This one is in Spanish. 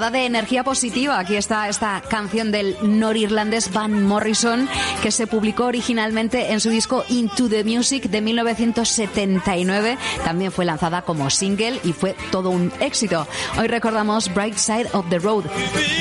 cargada de energía positiva. Aquí está esta canción del norirlandés Van Morrison, que se publicó originalmente en su disco Into the Music de 1979. También fue lanzada como single y fue todo un éxito. Hoy recordamos Bright Side of the Road.